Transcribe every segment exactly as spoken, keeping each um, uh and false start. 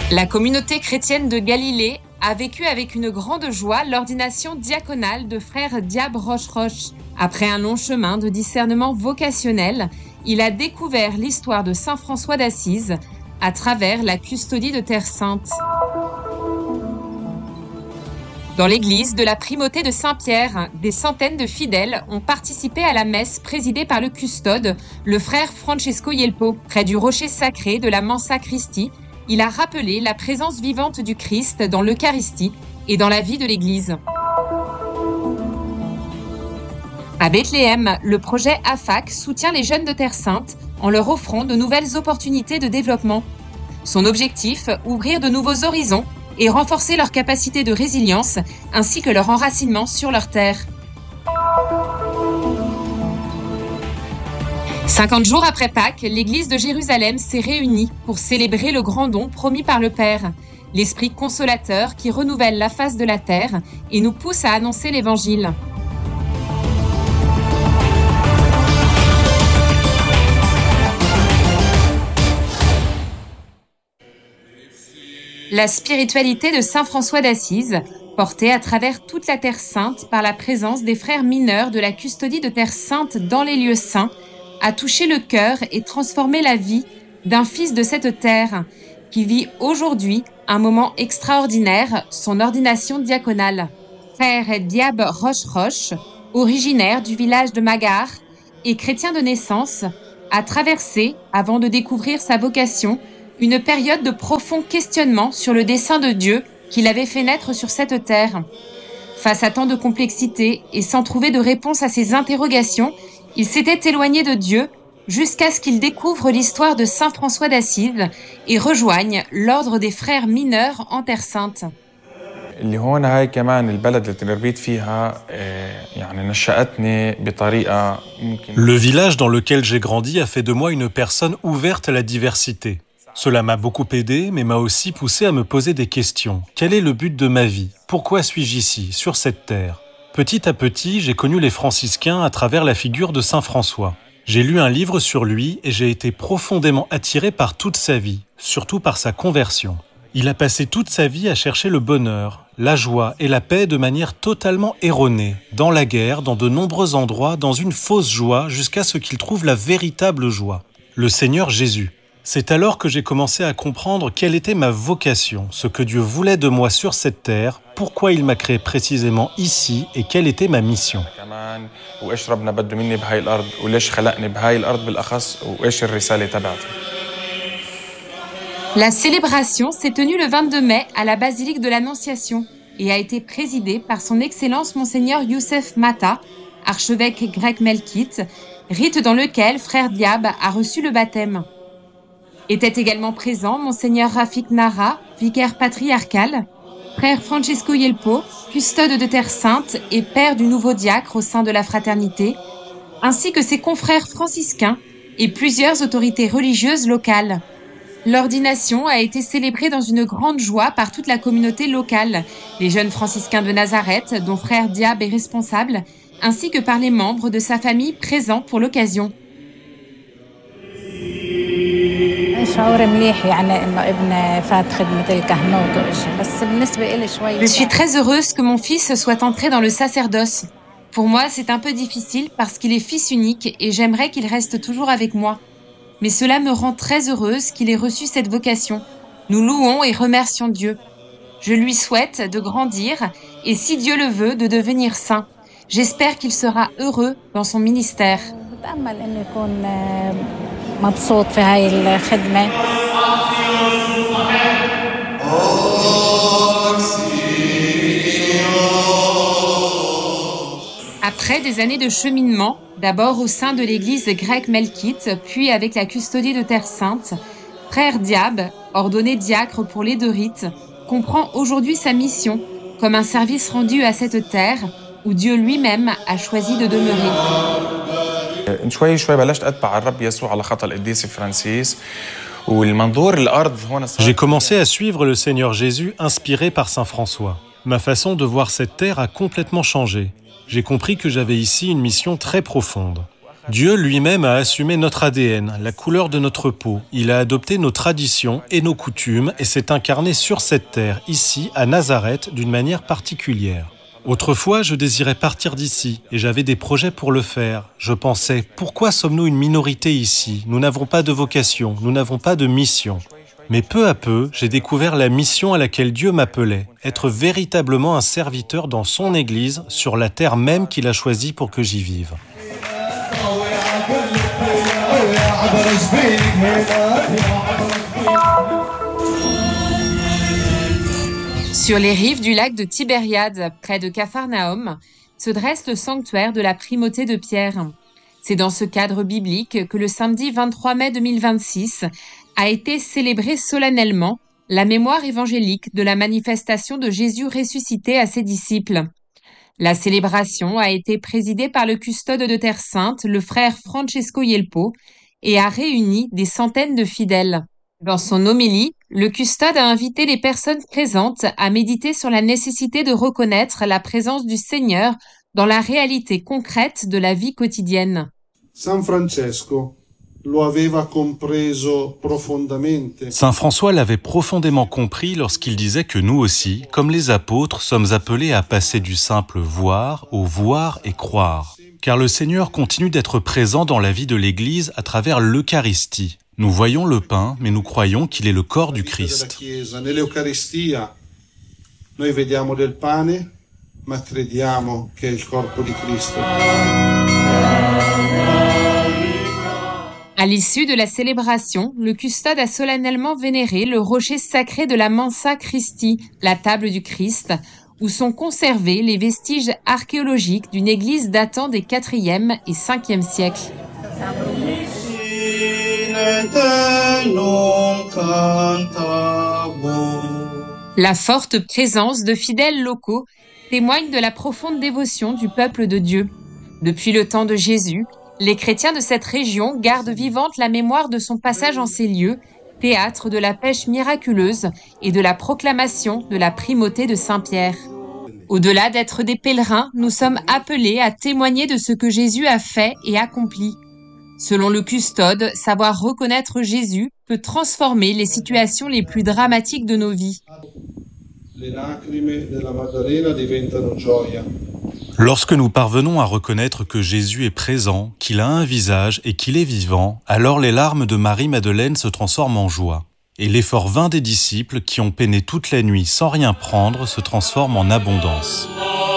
La communauté chrétienne de Galilée a vécu avec une grande joie l'ordination diaconale de frère Diab Roche-Roche. Après un long chemin de discernement vocationnel, il a découvert l'histoire de saint François d'Assise à travers la custodie de Terre Sainte. Dans l'église de la Primauté de Saint-Pierre, des centaines de fidèles ont participé à la messe présidée par le custode, le frère Francesco Yelpo. Près du rocher sacré de la Mensa Christi, il a rappelé la présence vivante du Christ dans l'Eucharistie et dans la vie de l'église. À Bethléem, le projet A F A C soutient les jeunes de Terre Sainte en leur offrant de nouvelles opportunités de développement. Son objectif, ouvrir de nouveaux horizons et renforcer leur capacité de résilience ainsi que leur enracinement sur leur terre. cinquante jours après Pâques, l'église de Jérusalem s'est réunie pour célébrer le grand don promis par le Père, l'Esprit consolateur qui renouvelle la face de la terre et nous pousse à annoncer l'Évangile. La spiritualité de saint François d'Assise, portée à travers toute la Terre Sainte par la présence des frères mineurs de la custodie de Terre Sainte dans les lieux saints, a touché le cœur et transformé la vie d'un fils de cette terre qui vit aujourd'hui un moment extraordinaire, son ordination diaconale. Frère Diab Roche-Roche, originaire du village de Magar et chrétien de naissance, a traversé, avant de découvrir sa vocation, une période de profond questionnement sur le dessein de Dieu qu'il avait fait naître sur cette terre. Face à tant de complexité et sans trouver de réponse à ses interrogations, il s'était éloigné de Dieu jusqu'à ce qu'il découvre l'histoire de saint François d'Assise et rejoigne l'ordre des frères mineurs en Terre Sainte. اللي هون هاي كمان البلد اللي تربيت فيها يعني نشأتني بطريقة ممكن. Le village dans lequel j'ai grandi a fait de moi une personne ouverte à la diversité. Cela m'a beaucoup aidé, mais m'a aussi poussé à me poser des questions. Quel est le but de ma vie? Pourquoi suis-je ici, sur cette terre? Petit à petit, j'ai connu les franciscains à travers la figure de saint François. J'ai lu un livre sur lui et j'ai été profondément attiré par toute sa vie, surtout par sa conversion. Il a passé toute sa vie à chercher le bonheur, la joie et la paix de manière totalement erronée, dans la guerre, dans de nombreux endroits, dans une fausse joie, jusqu'à ce qu'il trouve la véritable joie, le Seigneur Jésus. C'est alors que j'ai commencé à comprendre quelle était ma vocation, ce que Dieu voulait de moi sur cette terre, pourquoi il m'a créé précisément ici et quelle était ma mission. La célébration s'est tenue le vingt-deux mai à la basilique de l'Annonciation et a été présidée par son Excellence Monseigneur Youssef Mata, archevêque grec melkite, rite dans lequel frère Diab a reçu le baptême. Était également présent Monseigneur Rafik Nara, vicaire patriarcal, frère Francesco Yelpo, custode de Terre Sainte et père du nouveau diacre au sein de la fraternité, ainsi que ses confrères franciscains et plusieurs autorités religieuses locales. L'ordination a été célébrée dans une grande joie par toute la communauté locale, les jeunes franciscains de Nazareth, dont frère Diab est responsable, ainsi que par les membres de sa famille présents pour l'occasion. Je suis très heureuse que mon fils soit entré dans le sacerdoce. Pour moi, c'est un peu difficile parce qu'il est fils unique et j'aimerais qu'il reste toujours avec moi. Mais cela me rend très heureuse qu'il ait reçu cette vocation. Nous louons et remercions Dieu. Je lui souhaite de grandir et, si Dieu le veut, de devenir saint. J'espère qu'il sera heureux dans son ministère. Après des années de cheminement, d'abord au sein de l'église grecque melkite, puis avec la custodie de Terre Sainte, frère Diab, ordonné diacre pour les deux rites, comprend aujourd'hui sa mission comme un service rendu à cette terre où Dieu lui-même a choisi de demeurer. J'ai commencé à suivre le Seigneur Jésus inspiré par saint François. Ma façon de voir cette terre a complètement changé. J'ai compris que j'avais ici une mission très profonde. Dieu lui-même a assumé notre A D N, la couleur de notre peau. Il a adopté nos traditions et nos coutumes et s'est incarné sur cette terre, ici, à Nazareth, d'une manière particulière. Autrefois, je désirais partir d'ici et j'avais des projets pour le faire. Je pensais, pourquoi sommes-nous une minorité ici? Nous n'avons pas de vocation, nous n'avons pas de mission. Mais peu à peu, j'ai découvert la mission à laquelle Dieu m'appelait, être véritablement un serviteur dans son Église, sur la terre même qu'il a choisie pour que j'y vive. Sur les rives du lac de Tibériade, près de Capharnaüm, se dresse le sanctuaire de la primauté de Pierre. C'est dans ce cadre biblique que le samedi vingt-trois mai deux mille vingt-six a été célébrée solennellement la mémoire évangélique de la manifestation de Jésus ressuscité à ses disciples. La célébration a été présidée par le custode de Terre Sainte, le frère Francesco Yelpo, et a réuni des centaines de fidèles. Dans son homélie, le custode a invité les personnes présentes à méditer sur la nécessité de reconnaître la présence du Seigneur dans la réalité concrète de la vie quotidienne. San Francesco lo aveva compreso profondamente. Saint François l'avait profondément compris lorsqu'il disait que nous aussi, comme les apôtres, sommes appelés à passer du simple voir au voir et croire. Car le Seigneur continue d'être présent dans la vie de l'Église à travers l'Eucharistie. Nous voyons le pain, mais nous croyons qu'il est le corps du Christ. Nell'Eucaristia, noi vediamo del pane, ma crediamo che è il corpo di Cristo. À l'issue de la célébration, le custode a solennellement vénéré le rocher sacré de la Mensa Christi, la table du Christ, où sont conservés les vestiges archéologiques d'une église datant des quatrième et cinquième siècles. La forte présence de fidèles locaux témoigne de la profonde dévotion du peuple de Dieu. Depuis le temps de Jésus, les chrétiens de cette région gardent vivante la mémoire de son passage en ces lieux, théâtre de la pêche miraculeuse et de la proclamation de la primauté de Saint-Pierre. Au-delà d'être des pèlerins, nous sommes appelés à témoigner de ce que Jésus a fait et accompli. Selon le custode, savoir reconnaître Jésus peut transformer les situations les plus dramatiques de nos vies. Le lacrime della Maddalena diventano gioia. Lorsque nous parvenons à reconnaître que Jésus est présent, qu'il a un visage et qu'il est vivant, alors les larmes de Marie-Madeleine se transforment en joie. Et l'effort vain des disciples qui ont peiné toute la nuit sans rien prendre se transforme en abondance.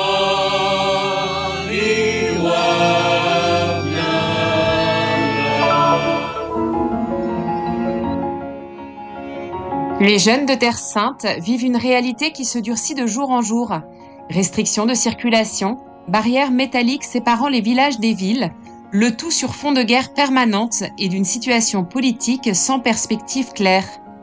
Les jeunes de Terre Sainte vivent une réalité qui se durcit de jour en jour. Restrictions de circulation, barrières métalliques séparant les villages des villes, le tout sur fond de guerre permanente et d'une situation politique sans perspective claire.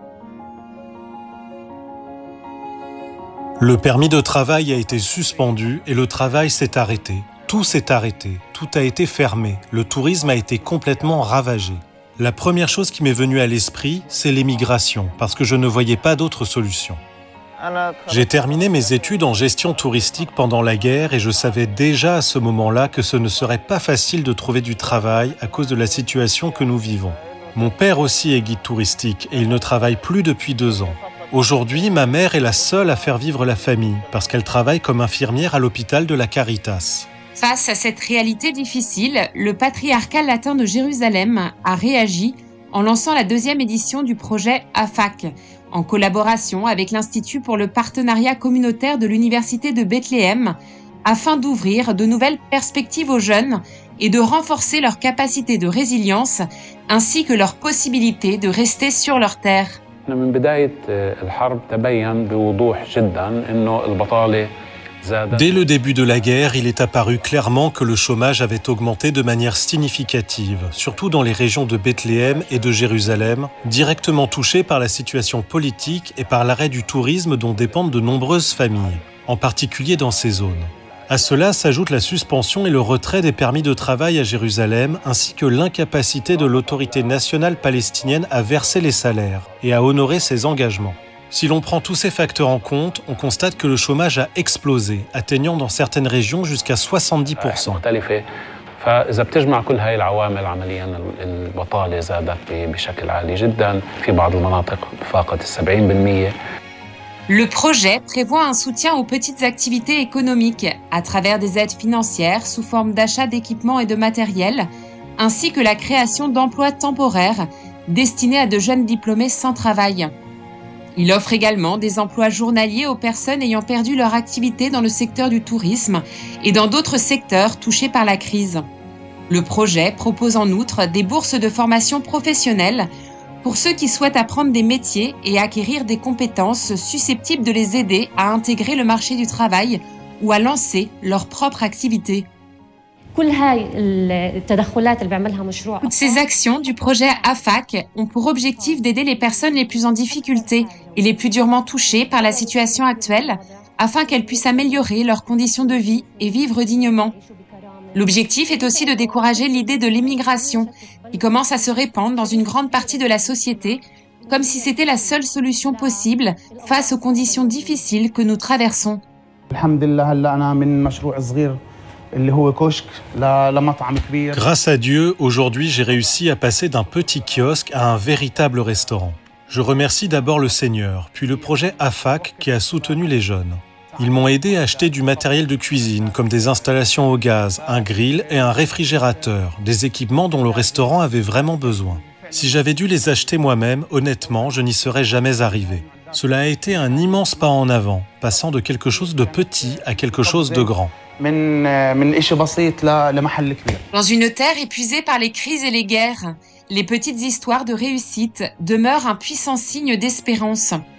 Le permis de travail a été suspendu et le travail s'est arrêté. Tout s'est arrêté, tout a été fermé, le tourisme a été complètement ravagé. La première chose qui m'est venue à l'esprit, c'est l'émigration, parce que je ne voyais pas d'autre solution. J'ai terminé mes études en gestion touristique pendant la guerre et je savais déjà à ce moment-là que ce ne serait pas facile de trouver du travail à cause de la situation que nous vivons. Mon père aussi est guide touristique et il ne travaille plus depuis deux ans. Aujourd'hui, ma mère est la seule à faire vivre la famille parce qu'elle travaille comme infirmière à l'hôpital de la Caritas. Face à cette réalité difficile, le patriarcat latin de Jérusalem a réagi en lançant la deuxième édition du projet A F A C, en collaboration avec l'Institut pour le partenariat communautaire de l'Université de Bethléem, afin d'ouvrir de nouvelles perspectives aux jeunes et de renforcer leur capacité de résilience, ainsi que leur possibilité de rester sur leur terre. Dès le début de la guerre, il est apparu clairement que le chômage avait augmenté de manière significative, surtout dans les régions de Bethléem et de Jérusalem, directement touchées par la situation politique et par l'arrêt du tourisme dont dépendent de nombreuses familles, en particulier dans ces zones. À cela s'ajoute la suspension et le retrait des permis de travail à Jérusalem, ainsi que l'incapacité de l'autorité nationale palestinienne à verser les salaires et à honorer ses engagements. Si l'on prend tous ces facteurs en compte, on constate que le chômage a explosé, atteignant dans certaines régions jusqu'à soixante-dix pour cent. فإذا بتجمع كل هاي العوامل عملياً البطالة زادت بشكل عالي جداً في بعض المناطق بفاقت السبعين بالمية. Le projet prévoit un soutien aux petites activités économiques à travers des aides financières sous forme d'achat d'équipements et de matériel, ainsi que la création d'emplois temporaires destinés à de jeunes diplômés sans travail. Il offre également des emplois journaliers aux personnes ayant perdu leur activité dans le secteur du tourisme et dans d'autres secteurs touchés par la crise. Le projet propose en outre des bourses de formation professionnelle pour ceux qui souhaitent apprendre des métiers et acquérir des compétences susceptibles de les aider à intégrer le marché du travail ou à lancer leur propre activité. Toutes ces actions du projet A F A C ont pour objectif d'aider les personnes les plus en difficulté et les plus durement touchées par la situation actuelle afin qu'elles puissent améliorer leurs conditions de vie et vivre dignement. L'objectif est aussi de décourager l'idée de l'immigration qui commence à se répandre dans une grande partie de la société, comme si c'était la seule solution possible face aux conditions difficiles que nous traversons. Grâce à Dieu, aujourd'hui, j'ai réussi à passer d'un petit kiosque à un véritable restaurant. Je remercie d'abord le Seigneur, puis le projet A F A C qui a soutenu les jeunes. Ils m'ont aidé à acheter du matériel de cuisine, comme des installations au gaz, un grill et un réfrigérateur, des équipements dont le restaurant avait vraiment besoin. Si j'avais dû les acheter moi-même, honnêtement, je n'y serais jamais arrivé. Cela a été un immense pas en avant, passant de quelque chose de petit à quelque chose de grand. Dans une terre épuisée par les crises et les guerres, les petites histoires de réussite demeurent un puissant signe d'espérance.